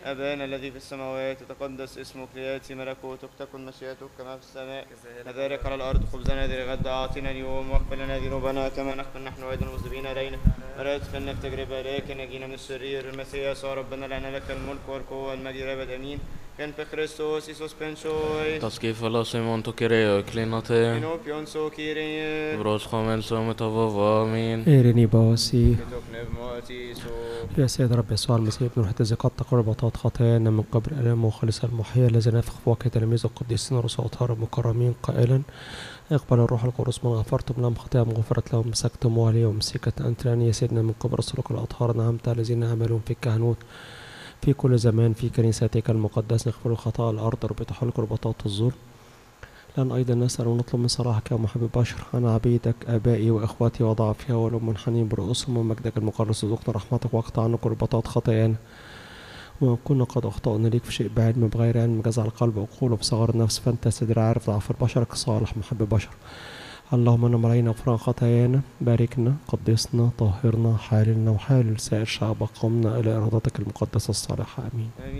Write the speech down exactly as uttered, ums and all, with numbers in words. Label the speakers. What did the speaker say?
Speaker 1: أبانا الذي في السماوات يتقدس اسمك، ليأتي ملكوتك، تكن مشيئتك كما في السماء كذلك على الأرض. خبزنا الذي غدا أعطنا اليوم، واغفر لنا ذنوبنا كما نغفر نحن أيضا المذنبين إلينا، ولا تدخلنا في تجربة لكن نجينا من الشرير. المسيح يسوع ربنا لنا لك الملك والقوة والمجد الأبد آمين. كان في Christos Iisus pensoi,
Speaker 2: Taskifala Simon to Kireo Klinate,
Speaker 1: Inopion so Kyrie,
Speaker 2: Vros Homen Sometavo, Amin.
Speaker 3: إيريني بواسي
Speaker 1: Ketok pneumati so.
Speaker 3: يا سيد رب يسوع المسيح ابن روح الذي قد تقر رباطات خطايانا من قبل آلام وخالص المحيا، الذي نفخ في وجه تلاميذ القديسين رسل أطهار المكرمين قائلا: اقبل الروح القدس من غفرتم لهم خطاياهم غفرت لهم، مسكتم عليه ومسكة أنت لأن يا سيدنا من قبل رسلك الأطهار نعمت الذين يعملون في الكهنوت في كل زمان في كنيستك المقدسة، اغفروا خطايا الأرض ربط حلق رباطات الظلم. لأن أيضا نسأل ونطلب من صلاحك يا محب البشر عن عبيدك آبائي وإخواتي وضعفها ولو منحنين برؤوسهم، ومجدك المقدس ارزقنا رحمتك واقطع عنا رباطات خطايانا، وإن كنا قد أخطأنا ليك في شيء بعلم بغير علم جزع القلب وقوله بصغر النفس، فأنت سيد عارف ضعف البشر كصالح محب البشر. اللهم انم علينا غفران خطايانا، باركنا قدسنا طهرنا حاللنا وحالل سائر شعبك، قمنا إلى إرادتك المقدسة الصالحة. آمين.